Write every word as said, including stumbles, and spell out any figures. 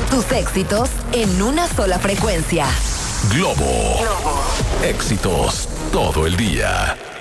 Tus éxitos en una sola frecuencia. Globo. Globo. Éxitos todo el día.